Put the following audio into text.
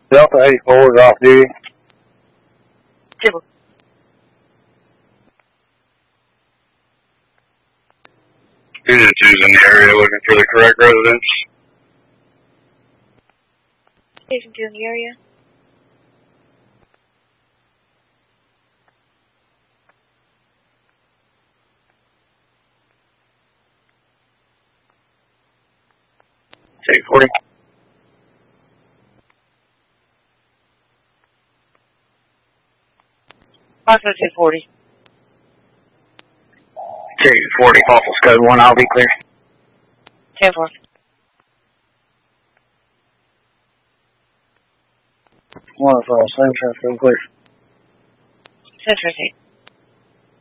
Delta 84 is off duty. Civil. Who's in the area looking for the correct residence? Station 2 in the area. Take 40. Also 240. Take 40, Fossils Code 1, I'll be clear. 10-4. 1 for all, same transfer, clear. Central 8.